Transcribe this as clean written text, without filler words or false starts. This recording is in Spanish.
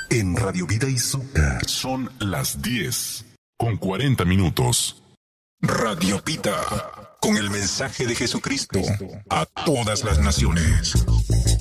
En Radio Vida y Zucca. Son las 10:40. Radio Pita, con el mensaje de Jesucristo a todas las naciones.